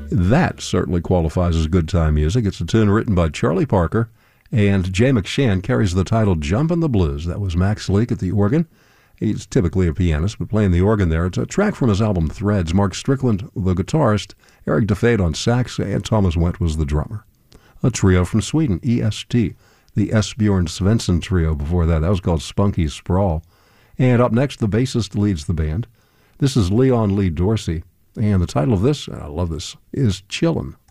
That certainly qualifies as good time music. It's a tune written by Charlie Parker, and Jay McShann carries the title Jumpin' the Blues. That was Max Leake at the organ. He's typically a pianist, but playing the organ there. It's a track from his album Threads. Mark Strickland, the guitarist, Eric DeFade on sax, and Thomas Wendt was the drummer. A trio from Sweden, EST. The Esbjorn Svensson trio before that. That was called Spunky Sprawl. And up next, the bassist leads the band. This is Leon Lee Dorsey. And the title of this, and I love this, is Chillin'.